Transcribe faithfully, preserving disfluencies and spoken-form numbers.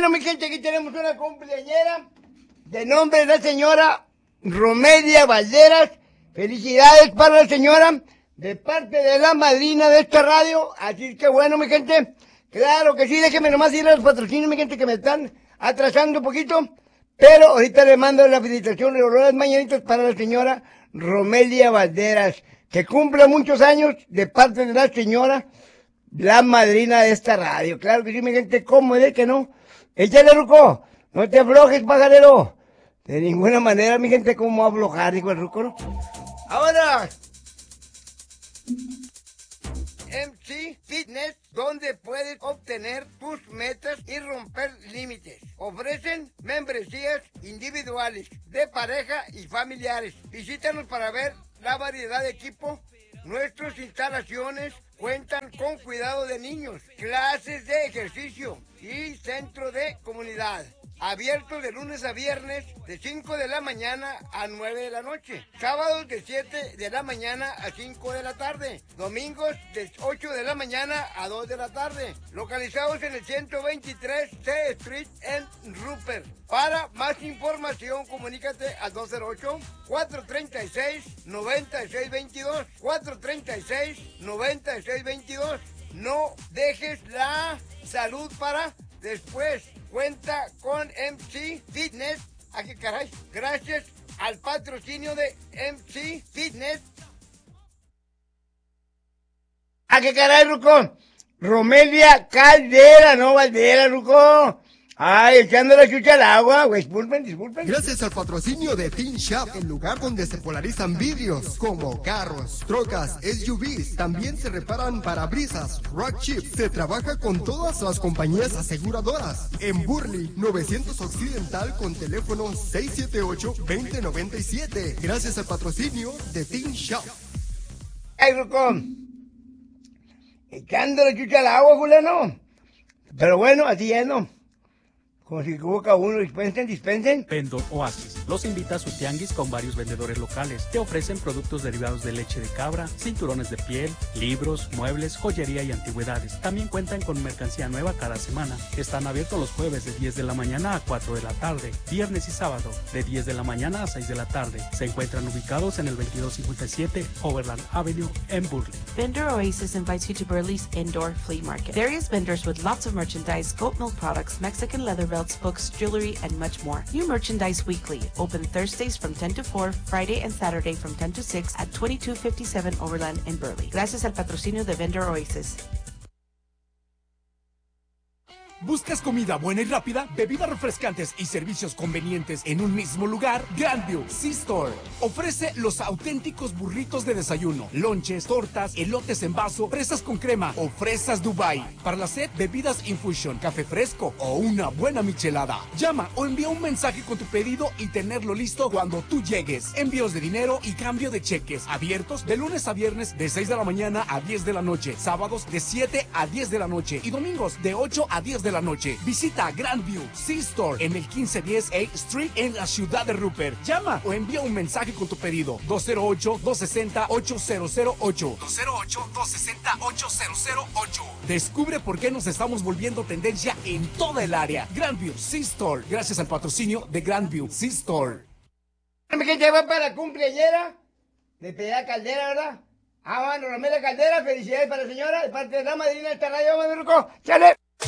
bueno, mi gente, aquí tenemos una cumpleañera de nombre de la señora Romelia Valderas. Felicidades para la señora de parte de la madrina de esta radio. Así que bueno, mi gente, claro que sí, déjenme nomás ir a los patrocinios, mi gente, que me están atrasando un poquito. Pero ahorita le mando la felicitación de las mañanitas para la señora Romelia Valderas, que cumple muchos años de parte de la señora, la madrina de esta radio. Claro que sí, mi gente, ¿cómo es que no? Échale, Ruco, no te aflojes, pajarero. De ninguna manera, mi gente, ¿cómo va a aflojar? Dijo el Ruco, ¿no? Ahora, M C Fitness, donde puedes obtener tus metas y romper límites. Ofrecen membresías individuales, de pareja y familiares. Visítanos para ver la variedad de equipo. Nuestras instalaciones cuentan con cuidado de niños, clases de ejercicio y centro de comunidad. Abierto de lunes a viernes de cinco de la mañana a nueve de la noche. Sábados de siete de la mañana a cinco de la tarde. Domingos de ocho de la mañana a dos de la tarde. Localizados en el ciento veintitrés C Street en Rupert. Para más información, comunícate al dos cero ocho, cuatro tres seis, nueve seis dos dos. cuatro tres seis, nueve seis dos dos. No dejes la salud para después. Cuenta con M C Fitness. ¿A qué caray? Gracias al patrocinio de M C Fitness. ¿A qué caray, Ruco? Romelia Caldera, no Valdera, Ruco. Ay, echando la chucha al agua, güey. Disculpen, disculpen. Gracias al patrocinio de Teen Shop, el lugar donde se polarizan vidrios, como carros, trocas, S U Vs. También se reparan parabrisas, rock chips. Se trabaja con todas las compañías aseguradoras. En Burley, novecientos Occidental, con teléfono seis siete ocho, dos cero nueve siete. Gracias al patrocinio de Teen Shop. Ay, Ruco. Echando la chucha al agua, fulano. Pero bueno, así es, ¿no? Como si equivoca uno, dispensen, dispensen. Vendor Oasis los invita a su tianguis con varios vendedores locales que ofrecen productos derivados de leche de cabra, cinturones de piel, libros, muebles, joyería y antigüedades. También cuentan con mercancía nueva cada semana. Están abiertos los jueves de diez de la mañana a cuatro de la tarde, viernes y sábado de diez de la mañana a seis de la tarde. Se encuentran ubicados en el veintidós cincuenta y siete Overland Avenue en Burley. Vendor Oasis invites you to Burley's indoor flea market. Various vendors with lots of merchandise, goat milk products, Mexican leather belts, books, jewelry, and much more. New merchandise weekly. Open Thursdays from ten to four, Friday and Saturday from ten to six at twenty-two fifty-seven Overland in Burley. Gracias al patrocinio de Vendor Oasis. ¿Buscas comida buena y rápida, bebidas refrescantes y servicios convenientes en un mismo lugar? Grandview C-Store ofrece los auténticos burritos de desayuno, lonches, tortas, elotes en vaso, fresas con crema o fresas Dubai. Para la sed, bebidas infusion, café fresco o una buena michelada. Llama o envía un mensaje con tu pedido y tenerlo listo cuando tú llegues. Envíos de dinero y cambio de cheques. Abiertos de lunes a viernes de seis de la mañana a diez de la noche. Sábados de siete a diez de la noche y domingos de ocho a diez de la noche. Visita Grandview C-Store en el quince diez A Street en la ciudad de Rupert. Llama o envía un mensaje con tu pedido. dos cero ocho, dos seis cero, ocho cero cero ocho. dos cero ocho, dos seis cero, ocho cero cero ocho. Descubre por qué nos estamos volviendo tendencia en toda el área. Grandview C-Store. Gracias al patrocinio de Grandview C-Store. Mi gente, va para la cumpleañera de Piedad Caldera, ¿verdad? Ah, bueno, Romelia Caldera, felicidades para la señora, de parte de la madrina de esta radio, Ruco. ¡Chale!